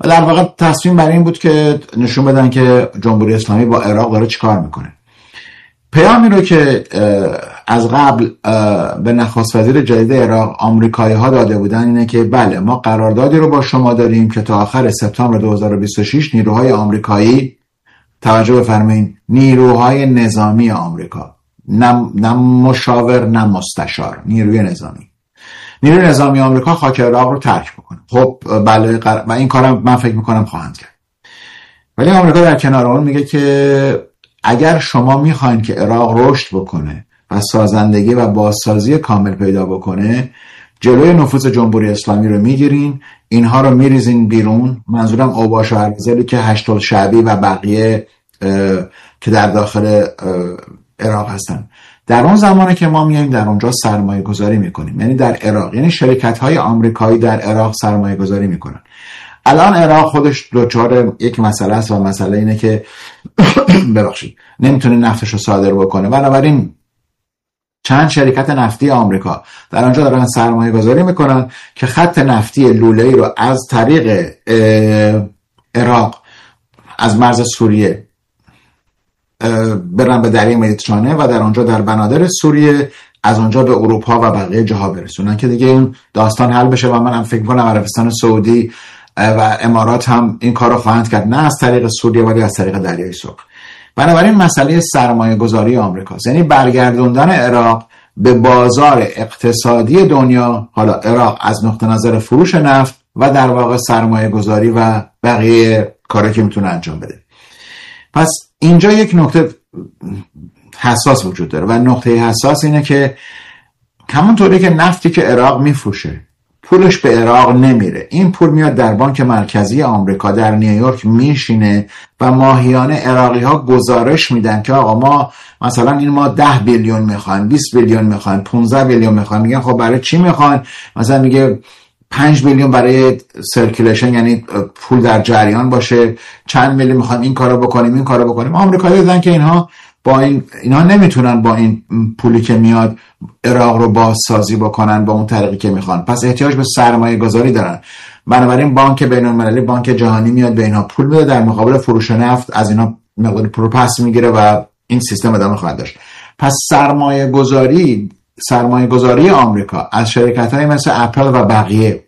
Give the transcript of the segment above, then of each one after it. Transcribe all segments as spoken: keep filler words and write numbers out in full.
و در واقع تصمیم بر این بود که نشون بدن که جمهوری اسلامی با عراق داره چیکار میکنه. پیامی رو که از قبل به نخست وزیر جدید عراق آمریکایی ها داده بودن اینه که بله ما قراردادی رو با شما داریم که تا آخر سپتامبر دو هزار و بیست و شش نیروهای آمریکایی، توجه بفرمایید، نیروهای نظامی آمریکا، نه نه مشاور نه مستشار، نیروی نظامی نیروی نظامی آمریکا خاک عراق رو ترک بکنه. خب بله قر... و این کارم من فکر میکنم خواهند کرد. ولی آمریکا در کنار اون میگه که اگر شما میخواین که عراق رشد بکنه و سازندگی و بازسازی کامل پیدا بکنه، جلوی نفوذ جمهوری اسلامی رو میگیرین، اینها رو میریزین بیرون. منظورم اوباش و ارزلی که هشت‌الشعبی و بقیه که در داخل عراق هستن. در اون زمانی که ما میایم در اونجا سرمایه گذاری میکنیم، یعنی در عراق، یعنی شرکت های آمریکایی در عراق سرمایه گذاری میکنن. الان عراق خودش دوچار یک مسئله است و مسئله اینه که ببخشید نمیتونه نفتش رو صادر بکنه. بنابراین چند شرکت نفتی آمریکا در آنجا دارن سرمایه گذاری میکنن که خط نفتی لوله‌ای رو از طریق عراق از مرز سوریه برن به دریای مدیترانه و در آنجا در بنادر سوریه از آنجا به اروپا و بقیه جاها برسونن که دیگه این داستان حل بشه. و من هم فکر کنم عربستان سعودی و امارات هم این کار رو خواهند کرد، نه از طریق سوریه ولی از طریق دریای سرخ. بنابراین مسئله سرمایه گذاری آمریکاست، یعنی برگردوندن عراق به بازار اقتصادی دنیا، حالا عراق از نقطه نظر فروش نفت و در واقع سرمایه گذاری و بقیه کاری که میتونه انجام بده. پس اینجا یک نکته حساس وجود داره و نقطه حساس اینه که همونطوری که نفتی که عراق میفروشه پولش به عراق نمیره، این پول میاد در بانک مرکزی آمریکا در نیویورک میشینه و ماهیانه عراقی ها گزارش میدن که آقا ما مثلا این ما ده بیلیون میخوایم، بیست بیلیون میخوایم، پانزده بیلیون میخوایم. میگن خب برای چی میخواین؟ مثلا میگه پنج میلیون برای سرکیلیشن، یعنی پول در جریان باشه، چند میلیون میخوایم این کارو بکنیم این کارو بکنیم. آمریکایی‌ها دیدن که اینها با این اینا نمیتونن با این پولی که میاد عراق رو بازسازی بکنن با اون طریقی که میخوان، پس احتیاج به سرمایه گذاری دارن. بنابراین بانک بین‌المللی، بانک جهانی میاد به اینها پول میده، در مقابل فروش نفت از اینا مقدار پول پس میگیره و این سیستم ادامه خواهد داشت. پس سرمایه گذاری سرمایه گذاری آمریکا از شرکت های مثل اپل و بقیه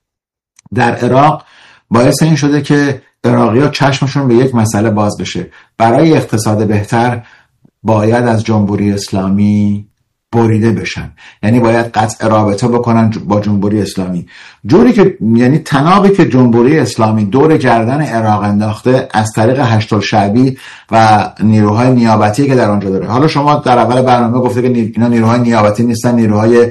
در عراق باعث این شده که عراقی ها چشمشون به یک مسئله باز بشه: برای اقتصاد بهتر باید از جمهوری اسلامی بریده بشن، یعنی باید قطع رابطه بکنن با جمهوری اسلامی. جوری که یعنی تنابی که جمهوری اسلامی دور گردن عراق انداخته از طریق هشت‌الشعبی و نیروهای نیابتی که در آنجا داره. حالا شما در اول برنامه گفته که اینا نیروهای نیابتی نیستن، نیروهای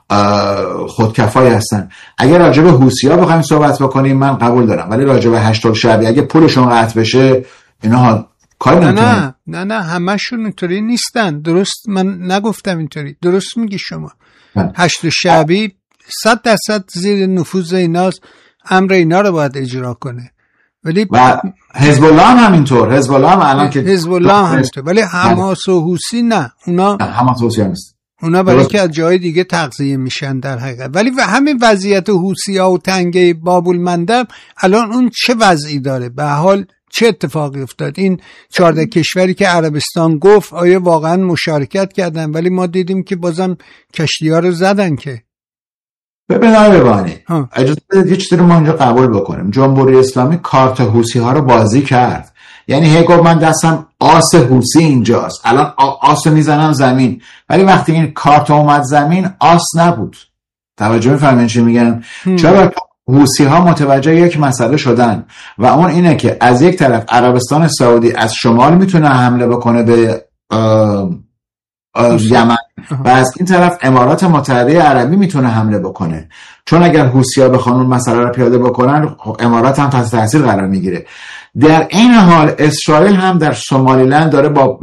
خودکفایی هستن. اگر راجع به حوثی‌ها بخوایم صحبت بکنیم من قبول دارم، ولی راجع به هشت‌الشعبی اگه پولشون قطع بشه اینا نه نه نه نه همشون اینطوری نیستن. درست، من نگفتم اینطوری. درست میگی شما. هشت شعبی صد درصد زیر نفوذ ایناست، امر اینا رو باید اجرا کنه. ولی و حزب الله هم همینطور. حزب الله هم الان که حزب الله هم همینطور، ولی حماس و حوثی نه. اونا حماس و حوثی هم نیست. اونا برای که از جای دیگه تغذیه میشن در حقیقت. ولی و همین وضعیت حوثی‌ها و تنگه باب المندب الان اون چه وضعی داره؟ به حال چه اتفاقی افتاد؟ این چهارده کشوری که عربستان گفت آیا واقعا مشارکت کردن؟ ولی ما دیدیم که بازم کشتی‌ها رو زدن. که ببین آقای بانی، اجازه بدید یه چیزی رو ما اینجا قبول بکنیم. جمهوری اسلامی کارت حوثی‌ها رو بازی کرد. یعنی هی گفت من دستم آس حوثی اینجاست، الان آس رو میزنم زمین. ولی وقتی این کارت اومد زمین آس نبود. توجه می‌فرمایید چی میگم؟ چرا؟ حوثی ها متوجه یک مسئله شدن و اون اینه که از یک طرف عربستان سعودی از شمال میتونه حمله بکنه به آه آه یمن و از این طرف امارات متحده عربی میتونه حمله بکنه، چون اگر حوثی ها بخوان اون مسئله رو پیاده بکنن امارات هم تحت تاثیر قرار میگیره. در این حال اسرائیل هم در سومالیلند داره با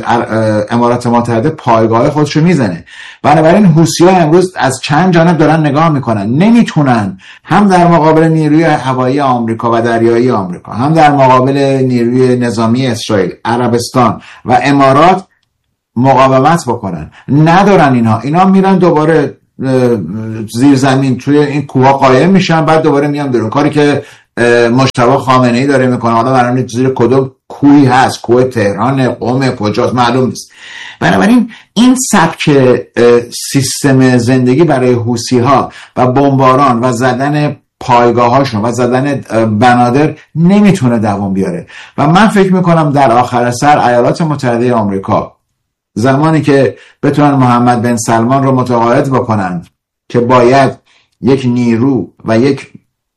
امارات متحده پایگاه خودش رو میزنه. بنابراین حوثی‌ها امروز از چند جانب دارن نگاه میکنن، نمیتونن هم در مقابل نیروی هوایی آمریکا و دریایی آمریکا، هم در مقابل نیروی نظامی اسرائیل، عربستان و امارات مقاومت بکنن. ندارن اینها. اینا میرن دوباره زیر زمین توی این کوه قایم میشن، بعد دوباره میان بیرون. کاری که مجتبی خامنه‌ای داره میکنه. حالا برای زیر کدوم کوی هست، کوه تهران، قم کجاست معلوم نیست. بنابراین این سبک سیستم زندگی برای حوثی‌ها و بمباران و زدن پایگاهاشون و زدن بنادر نمیتونه دوام بیاره و من فکر میکنم در آخر سر ایالات متحده آمریکا زمانی که بتونن محمد بن سلمان رو متقاعد بکنن که باید یک نیرو و یک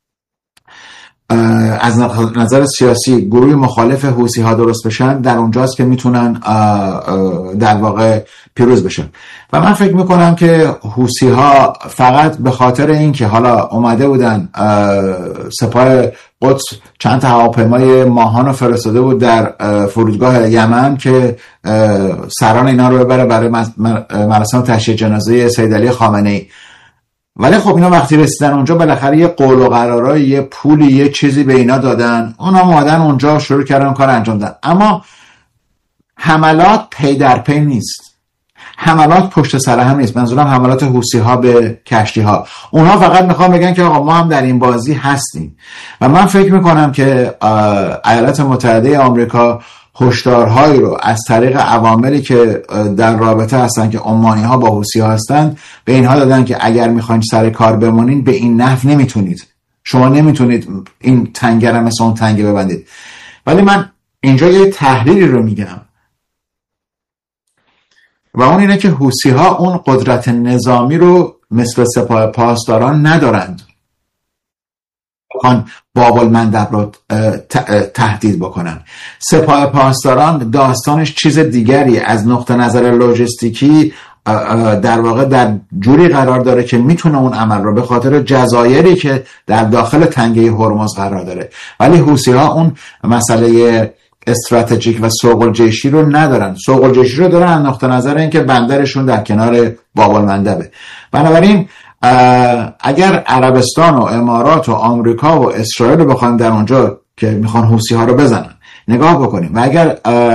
از نظر سیاسی گروه مخالف حوثی ها درست بشن، در اونجاست که میتونن در واقع پیروز بشن. و من فکر میکنم که حوثی ها فقط به خاطر این که حالا اومده بودن سپاه قدس چند تا هواپیمای ماهان رو فرستاده بود در فرودگاه یمن که سران اینا رو ببره برای مراسم تشییع جنازه سید علی خامنه‌ای، ولی خب اینا وقتی رسیدن اونجا بالاخره یه قول و قرارای یه پولی یه چیزی به اینا دادن، اونا اومدن اونجا شروع کردن کار انجام دادن. اما حملات پی در پی نیست، حملات پشت سر هم نیست. منظورم حملات حوثی ها به کشتی ها، اونها فقط میخوان بگن که آقا ما هم در این بازی هستیم. و من فکر میکنم که ایالات متحده آمریکا هشدارهایی رو از طریق عواملی که در رابطه هستن که عمانی ها با حوثی ها هستن به اینها دادن که اگر میخواین سر کار بمونین به این نحو نمیتونید، شما نمیتونید این تنگه رو مثل اون تنگه ببندید. ولی من اینجا یه تحلیلی رو میگم و اون اینه که حوثی ها اون قدرت نظامی رو مثل سپاه پاسداران ندارند بخوان باب المندب رو تهدید بکنن. سپاه پاسداران داستانش چیز دیگری از نقطه نظر لوجستیکی در واقع در جوری قرار داره که میتونه اون عمل رو به خاطر جزایری که در داخل تنگه هرمز قرار داره. ولی حوثی ها اون مسئله استراتژیک و سوق الجیشی رو ندارن. سوق الجیشی رو دارن از نقطه نظر اینکه بندرشون در کنار باب المندبه. بنابراین اگر عربستان و امارات و آمریکا و اسرائیل رو بخوایم در اونجا که میخوان حوثی ها رو بزنن نگاه بکنیم و اگر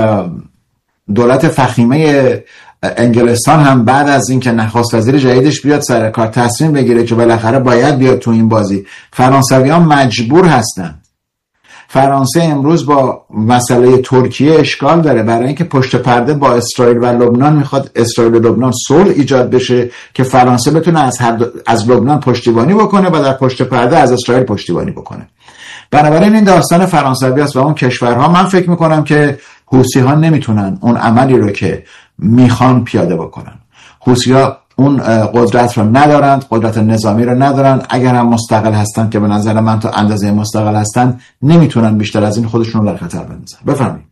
دولت فخیمه انگلستان هم بعد از اینکه نخست وزیر جدیدش بیاد سر کار تصمیم بگیره که بالاخره باید بیاد تو این بازی، فرانسویان مجبور هستن. فرانسه امروز با مسئله ترکیه اشکال داره برای اینکه پشت پرده با اسرائیل و لبنان میخواد اسرائیل و لبنان صلح ایجاد بشه که فرانسه بتونه از هر از لبنان پشتیبانی بکنه و در پشت پرده از اسرائیل پشتیبانی بکنه. بنابراین این داستان فرانسوی است و اون کشورها. من فکر میکنم که حوثی ها نمیتونن اون عملی رو که میخوان پیاده بکنن. حوثی ها اون قدرت رو ندارند، قدرت نظامی رو ندارن. اگر هم مستقل هستن که به نظر من تا اندازه مستقل هستن نمیتونن بیشتر از این خودشون رو در خطر بندازن. بفرمایید.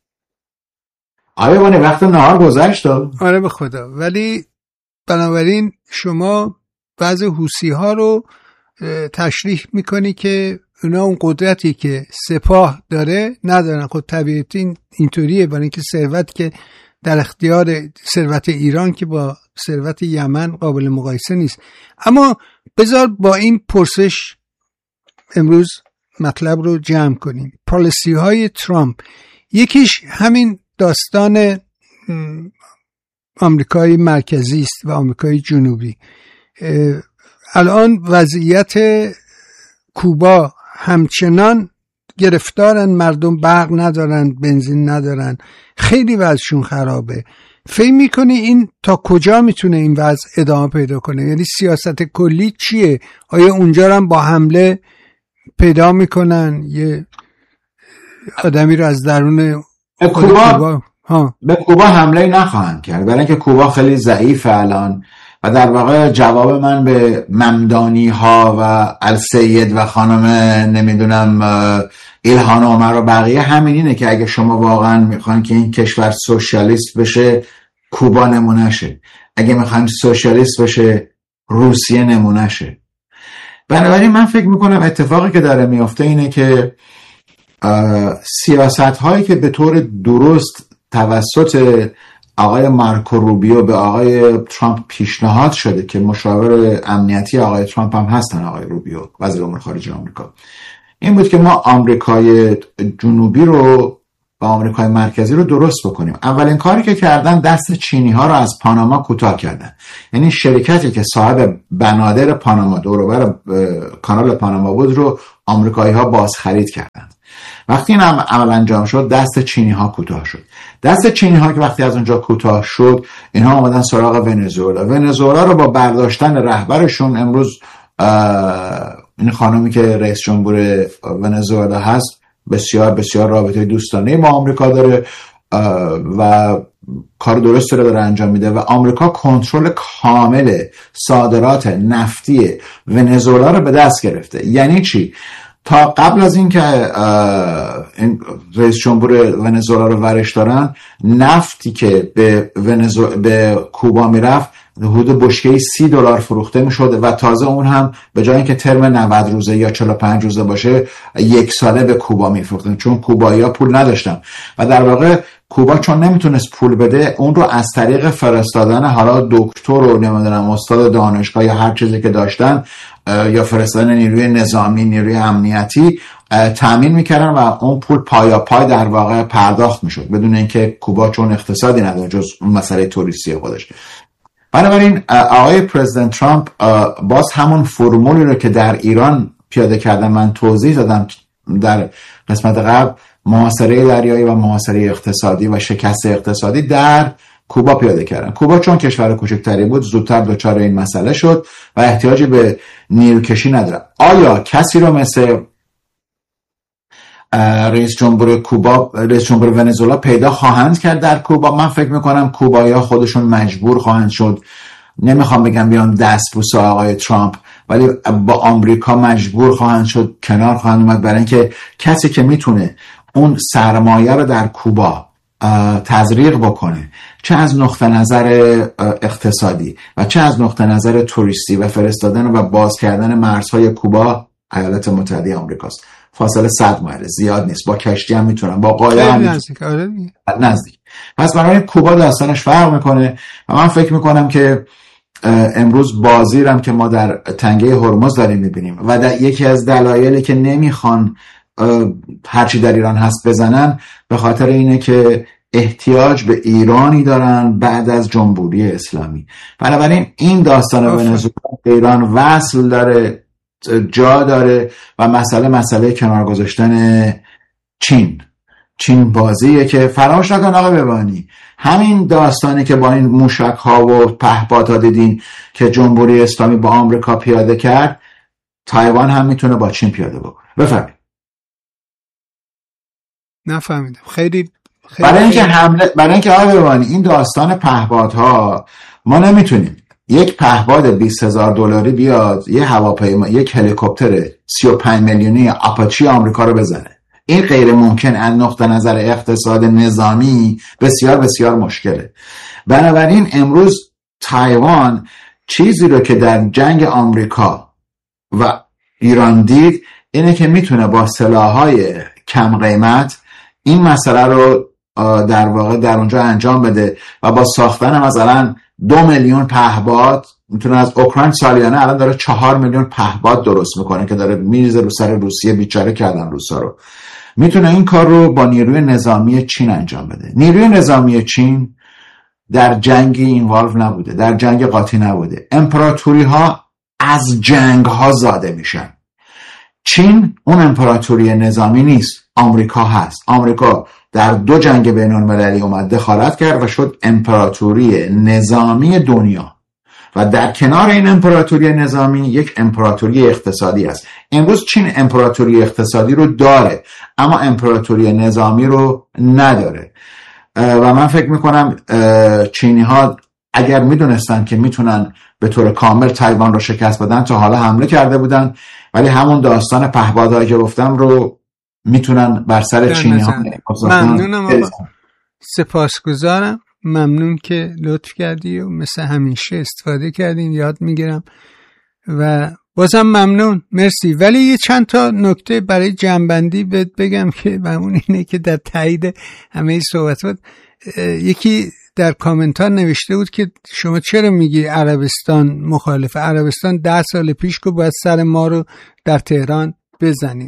آیا بانی وقت نهار گذشت؟ آره به خدا. ولی بنابراین شما بعض حوثی ها رو تشریح میکنی که اونا اون قدرتی که سپاه داره ندارن. خب طبیعتی اینطوریه، برای اینکه ثروت که در اختیار ثروت ایران که با ثروت یمن قابل مقایسه نیست. اما بذار با این پرسش امروز مطلب رو جمع کنیم. پالیسی های ترامپ، یکیش همین داستان آمریکای مرکزی است و آمریکای جنوبی. الان وضعیت کوبا همچنان گرفتارن، مردم برق ندارن، بنزین ندارن، خیلی وضعشون خرابه. فکر میکنی این تا کجا میتونه این وضع ادامه پیدا کنه؟ یعنی سیاست کلی چیه؟ آیا اونجا هم با حمله پیدا میکنن یه آدمی رو از درون کوبا, کوبا. ها. به کوبا حمله نخواهند کرد برای اینکه کوبا خیلی ضعیفه الان و در واقع جواب من به ممدانی ها و السید و خانم نمیدونم ایلهان عمر و بقیه همین اینه که اگه شما واقعا میخواین که این کشور سوشالیست بشه کوبا نمونه شه، اگه میخواین سوشالیست بشه روسیه نمونه شه. بنابراین من فکر میکنم اتفاقی که داره میفته اینه که سیاست هایی که به طور درست توسط آقای مارکو روبیو به آقای ترامپ پیشنهاد شده که مشاور امنیتی آقای ترامپ هم هستن، آقای روبیو وزیر امور خارجه آمریکا، این بود که ما آمریکای جنوبی رو و آمریکای مرکزی رو درست بکنیم. اولین کاری که کردن دست چینی ها رو از پاناما کوتاه کردن. یعنی شرکتی که صاحب بنادر پاناما دور و بر کانال پاناما بود رو آمریکایی ها باز خرید کردن. وقتی این عمل انجام شد دست چینی ها کوتاه شد. دست چینی ها که وقتی از اونجا کوتاه شد اینها آمدن سراغ ونزوئلا. ونزوئلا رو با برداشتن رهبرشون امروز این خانمی که رئیس جمهور ونزوئلا هست بسیار بسیار رابطه دوستانه با آمریکا داره و کار درست رو داره انجام میده و آمریکا کنترل کامل صادرات نفتی ونزوئلا رو به دست گرفته. یعنی چی؟ تا قبل از این که این رئیس جمهور ونزوئلا رو ورش دارن، نفتی که به ونزو... به کوبا میرفت حدود بشکه سی دلار فروخته میشد و تازه اون هم به جای اینکه ترم نود روزه یا چهل و پنج روزه باشه یک ساله به کوبا میفروختن، چون کوبایی‌ها پول نداشتن و در واقع کوبا چون نمیتونست پول بده اون رو از طریق فرستادن حالا دکتر و نمیدونم استاد دانشگاه یا هر چیزی که داشتن یا فرستادن نیروی نظامی، نیروی امنیتی تامین میکردن و اون پول پایا پای در واقع پرداخت میشد بدون اینکه کوبا چون اقتصادی نداره جز اون مسئله توریستی خودش. بنابراین آقای پرزیدنت ترامپ باز همون فرمولی رو که در ایران پیاده کردن، من توضیح دادم در قسمت قبل، محاصره دریایی و محاصره اقتصادی و شکست اقتصادی در کوبا پیاده کردن. کوبا چون کشور کوچکتری بود زودتر دچار این مسئله شد و احتیاجی به نیروکشی نداره. آیا کسی رو مثل رئیس جمهور کوبا، رئیس جمهور ونزوئلا پیدا خواهند کرد در کوبا؟ من فکر میکنم کوبایی‌ها خودشون مجبور خواهند شد، نمیخوام بگم بیان دستبوس آقای ترامپ، ولی با آمریکا مجبور خواهند شد، کنار خواهند اومد، برای اینکه کسی که میتونه اون سرمایه رو در کوبا تزریق بکنه، چه از نقطه نظر اقتصادی و چه از نقطه نظر توریستی و فرستادن و باز کردن مرزهای کوبا، ایالات متحده آمریکاست. فاصله صد مایل، زیاد نیست، با کشتی هم میتونن، با قایق هم نزدیک. آره نزدیک. پس برای کوبا داستانش فرق میکنه و من فکر میکنم که امروز بازی هم که ما در تنگه هرمز داریم میبینیم و در یکی از دلایلی که نمیخوان هرچی در ایران هست بزنن به خاطر اینه که احتیاج به ایرانی دارن بعد از جمهوری اسلامی. بنابراین این داستان ونزوئلا به ایران وصل داره، جا داره و مسئله مسئله کنار گذاشتن چین چین بازیه که فراموش نکن آقا ببانی، همین داستانی که با این موشک ها و پهپادها دیدین که جمهوری اسلامی با آمریکا پیاده کرد، تایوان هم میتونه با چین پیاده بکنه. بفرمایید. نفهمیدم. خیلی خیلی برای اینکه حمله برای اینکه آقا ببانی این داستان پهپادها، ما نمیتونیم یک پهپاد بیست هزار دلاری بیاد یه هواپیما، یک هلیکوپتر سی و پنج میلیونی آپاچی آمریکا رو بزنه. این غیر ممکن از نقطه نظر اقتصاد نظامی بسیار بسیار مشکله. بنابراین امروز تایوان چیزی رو که در جنگ آمریکا و ایران دید اینه که میتونه با سلاح‌های کم قیمت این مسئله رو در واقع در اونجا انجام بده و با ساختن مثلا دو میلیون پهپاد میتونه از اوکراین سالیانه الان داره چهار میلیون پهپاد درست میکنه که داره میریزه رو سر روسیه، بیچاره کردن روسا رو. میتونه این کار رو با نیروی نظامی چین انجام بده. نیروی نظامی چین در جنگی اینوالو نبوده، در جنگ قاطی نبوده. امپراتوری ها از جنگ ها زاده میشن. چین اون امپراتوری نظامی نیست، آمریکا هست. آمریکا در دو جنگ بین المللی اومد دخالت کرد و شد امپراتوری نظامی دنیا و در کنار این امپراتوری نظامی یک امپراتوری اقتصادی است. امروز چین امپراتوری اقتصادی رو داره اما امپراتوری نظامی رو نداره و من فکر میکنم چینی ها اگر میدونستن که میتونن به طور کامل تایوان رو شکست بدن تا حالا حمله کرده بودن، ولی همون داستان پهپادهایی که گفتم رو میتونن بر سر چینی ها. ممنونم آقا، سپاسگزارم، ممنون که لطف کردی و مثل همیشه استفاده کردین، یاد میگیرم و بازم ممنون، مرسی. ولی یه چند تا نکته برای جنبندی بهت بگم که ممنون اینه که در تایید همه صحبتات یکی در کامنتار نوشته بود که شما چرا میگی عربستان مخالفه؟ عربستان ده سال پیش که باید سر ما رو در تهران بزنیم.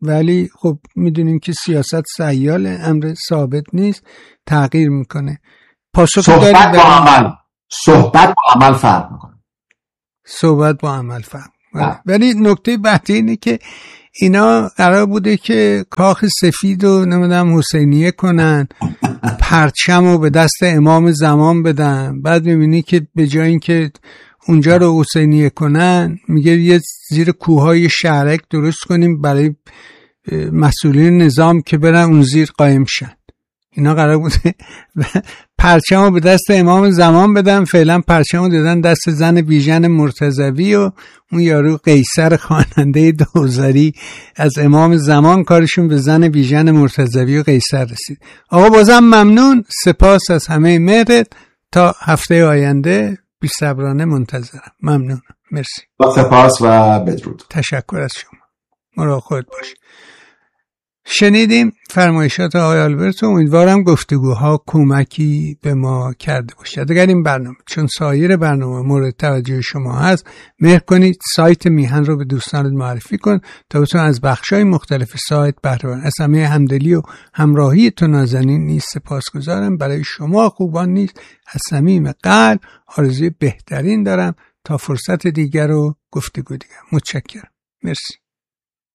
ولی خب میدونیم که سیاست سیال، امر ثابت نیست، تغییر میکنه. پاسخ صحبت با عمل صحبت با عمل فرق میکنه. صحبت با عمل فرق میکنه. ولی نکته بعدی اینه که اینا قرار بوده که کاخ سفید رو نمیدونم حسینیه کنن، پرچم رو به دست امام زمان بدن، بعد میبینی که به جای اینکه اونجا رو حسینیه کنن میگه یه زیر کوههای شهرک درست کنیم برای مسئولین نظام که برن اون زیر قایم شن. اینا قرار بوده پرچم رو به دست امام زمان بدن، فعلا پرچم رو دادن دست زن بیژن مرتضوی و اون یارو قیصر خواننده دوزاری از امام زمان کارشون به زن بیژن مرتضوی و قیصر رسید. آقا بازم ممنون، سپاس از همه مهرت، تا هفته آینده بی‌صبرانه منتظرم. ممنون، مرسی. با سپاس و بدرود. تشکر از شما، مراقب خودت باش. شنیدیم فرمایشات آقای آلبرتو. امیدوارم گفتگوها کمکی به ما کرده باشد. اگر این برنامه چون سایر برنامه مورد توجه شما هست، مهر کنید سایت میهن رو به دوستانت معرفی کن تا بتون از بخشای مختلف سایت بهره ببرن. از همه همدلی و همراهی تو نازنین نیز سپاسگزارم. برای شما خوبان نیز از صمیم قلب آرزوی بهترین دارم. تا فرصت دیگر و گفتگو دیگر، متشکرم. مرسی.